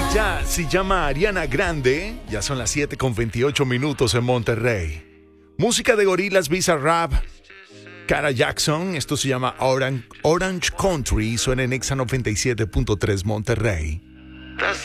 Ella se llama Ariana Grande. Ya son las 7:28 en Monterrey. Música de Gorillaz, Bizarrap, Cara Jackson. Esto se llama Orange Country. Suena en Exa 97.3 Monterrey. The